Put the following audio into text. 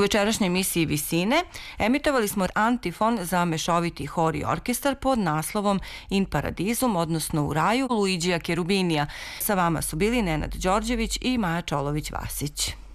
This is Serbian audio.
večerašnjoj emisiji Visine emitovali smo antifon za mešoviti hor i orkestar pod naslovom In Paradizum, odnosno U raju, Luigija Cherubinija. Sa vama su bili Nenad Đorđević i Maja Čolović-Vasić.